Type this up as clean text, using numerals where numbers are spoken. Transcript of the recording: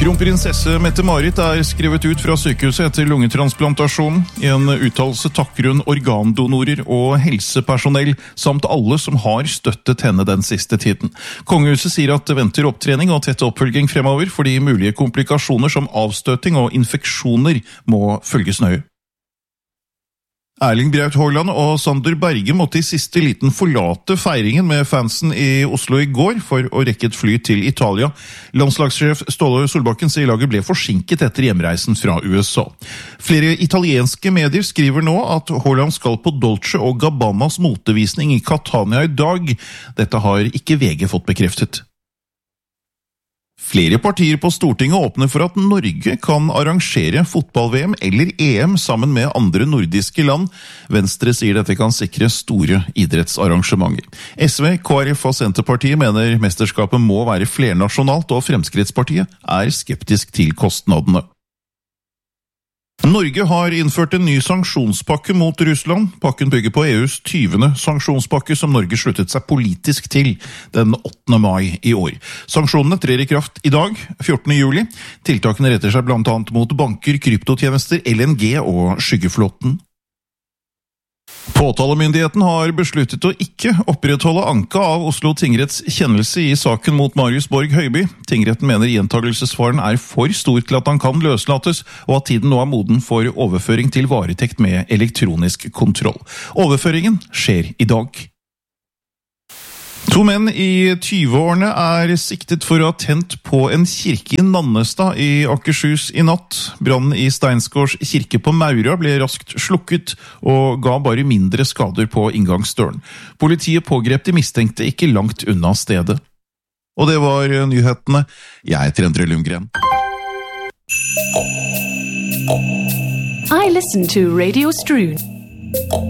Kronprinsesse Mette-Marit skrevet ut fra sykehuset etter lungetransplantasjon. I en uttalelse takker hun organdonorer og helsepersonell, samt alle som har støttet henne den siste tiden. Kongehuset sier at det venter opptrening og tett oppfølging fremover, fordi mulige komplikasjoner som avstøting og infeksjoner må følges nøye. Erling Braut Haaland og Sander Berge måtte i siste liten forlate feiringen med fansen i Oslo i går for å rekke et fly til Italia. Landslagssjef Ståle Solbakken sier laget ble forsinket etter hjemreisen fra USA. Flere italienske medier skriver nå at Haaland skal på Dolce & Gabbanas motevisning i Catania i dag. Dette har ikke VG fått bekreftet. Flere partier på Stortinget åpner for at Norge kan arrangere fotball-VM eller EM sammen med andre nordiske land. Venstre sier dette kan sikre store idrettsarrangementer. SV, KrF og Senterpartiet mener mesterskapet må være flernasjonalt, og Fremskrittspartiet skeptisk til kostnadene. Norge har innført en ny sanksjonspakke mot Russland. Pakken bygger på EUs 20. sanksjonspakke som Norge sluttet seg politisk til den 8. mai i år. Sanksjonene trer i kraft i dag, 14. juli. Tiltakene retter seg blant annet mot banker, kryptotjenester, LNG og skyggeflåten. Påtalemyndigheten har besluttet å ikke opprettholde anka av Oslo tingretts kjennelse i saken mot Marius Borg Høiby. Tingretten mener gjentagelsesfaren for stor til at han kan løslates, og at tiden nå moden for overføring til varetekt med elektronisk kontroll. Overføringen skjer i dag. 2 menn i 20-årene siktet for å ha tent på en kirke i Nannestad i Akershus i natt. Brannen i Steinsgårds kirke på Maura ble raskt slukket og ga bare mindre skader på inngangsdøren. Politiet pågrep de mistenkte ikke langt unna stedet. Og det var nyhetene. Jeg heter Endre Lundgren. I listen to Radio Strud.